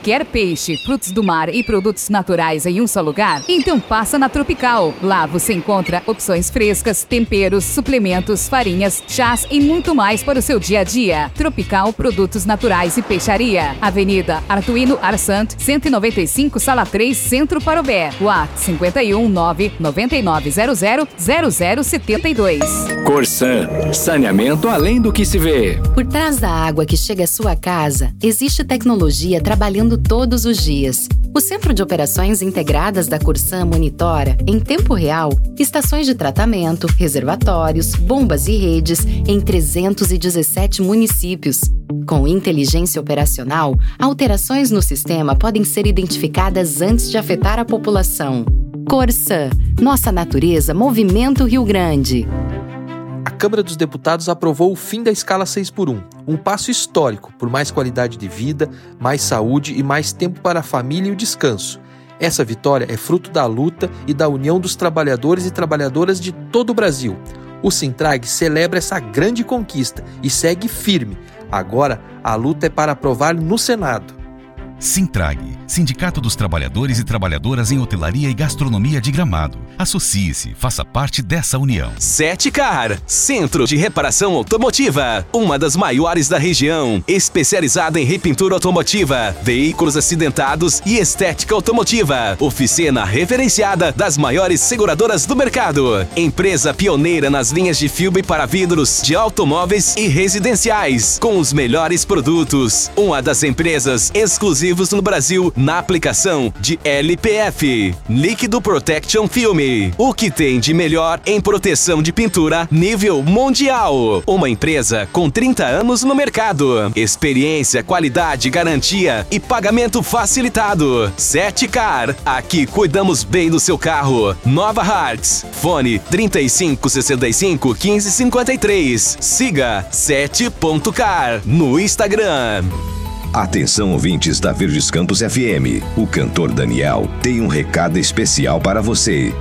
Quer peixe, frutos do mar e produtos naturais em um só lugar? Então passa na Tropical. Lá você encontra opções frescas, temperos, suplementos, farinhas, chás e muito mais para o seu dia a dia. Tropical Produtos Naturais e Peixaria. Avenida Artuino Arsant, 195, Sala 3, Centro Parobé. WhatsApp 51 99900 0072. Corsan, saneamento além do que se vê. Por trás da água que chega à sua casa, existe tecnologia trabalhando todos os dias. O Centro de Operações Integradas da Corsan monitora, em tempo real, estações de tratamento, reservatórios, bombas e redes em 317 municípios. Com inteligência operacional, alterações no sistema podem ser identificadas antes de afetar a população. Corsan, nossa natureza movimenta o Rio Grande. A Câmara dos Deputados aprovou o fim da escala 6x1, um passo histórico por mais qualidade de vida, mais saúde e mais tempo para a família e o descanso. Essa vitória é fruto da luta e da união dos trabalhadores e trabalhadoras de todo o Brasil. O Sintrag celebra essa grande conquista e segue firme. Agora, a luta é para aprovar no Senado. Sintrag, Sindicato dos Trabalhadores e Trabalhadoras em Hotelaria e Gastronomia de Gramado. Associe-se, faça parte dessa união. Setcar, Centro de Reparação Automotiva, uma das maiores da região, especializada em repintura automotiva, veículos acidentados e estética automotiva. Oficina referenciada das maiores seguradoras do mercado. Empresa pioneira nas linhas de filme para vidros de automóveis e residenciais, com os melhores produtos. Uma das empresas exclusivas no Brasil na aplicação de LPF, Líquido Protection Film. O que tem de melhor em proteção de pintura nível mundial. Uma empresa com 30 anos no mercado. Experiência, qualidade, garantia e pagamento facilitado. Setcar, aqui cuidamos bem do seu carro. Nova Hartz, fone 3565 1553. Siga 7.car no Instagram. Atenção, ouvintes da Verdes Campos FM. O cantor Daniel tem um recado especial para você.